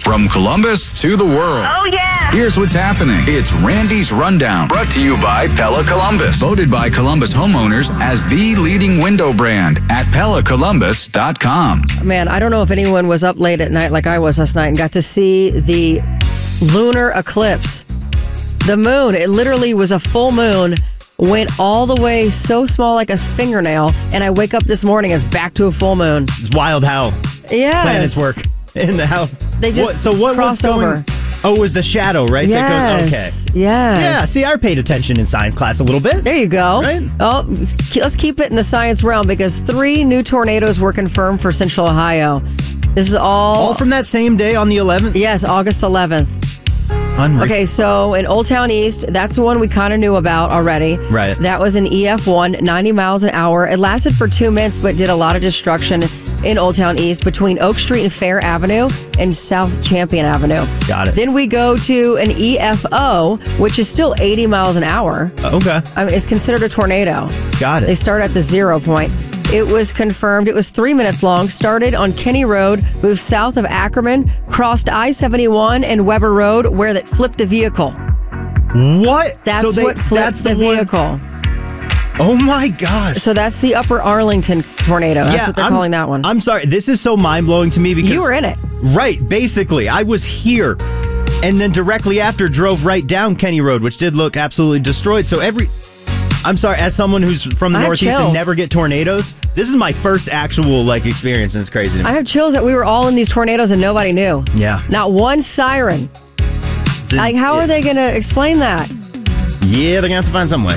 From Columbus to the world. Oh, yeah. Here's what's happening. It's Randy's Rundown, brought to you by Pella Columbus. Voted by Columbus homeowners as the leading window brand at PellaColumbus.com. Man, I don't know if anyone was up late at night like I was last night and got to see the lunar eclipse. The moon, it literally was a full moon, went all the way so small like a fingernail, and I wake up this morning as back to a full moon. It's wild how planets work and how they just what cross was going over. Oh, it was the shadow, right? Yes. Okay. Yes. Yeah, see, I paid attention in science class a little bit. There you go. Right? Oh, let's keep it in the science realm because 3 new tornadoes were confirmed for Central Ohio. This is all from that same day on the 11th? Yes, August 11th. Unreal. Okay, so in Old Town East, that's the one we kind of knew about already. Right. That was an EF1, 90 miles an hour. It lasted for 2 minutes, but did a lot of destruction in Old Town East between Oak Street and Fair Avenue and South Champion Avenue. Got it. Then we go to an EFO, which is still 80 miles an hour. Okay. I mean, it's considered a tornado. Got it. They start at the 0 point. It was confirmed. It was 3 minutes long. Started on Kenny Road, moved south of Ackerman, crossed I-71 and Weber Road, where that flipped the vehicle. What? That's what flipped the vehicle. Oh my gosh. So that's the Upper Arlington tornado. That's what they're calling that one. I'm sorry. This is so mind-blowing to me because... You were in it. Right. Basically, I was here. And then directly after drove right down Kenny Road, which did look absolutely destroyed. So I'm sorry, as someone who's from the Northeast and never get tornadoes, this is my first actual experience, and it's crazy to me. I have chills that we were all in these tornadoes and nobody knew. Yeah. Not one siren. How are they going to explain that? Yeah, they're going to have to find some way.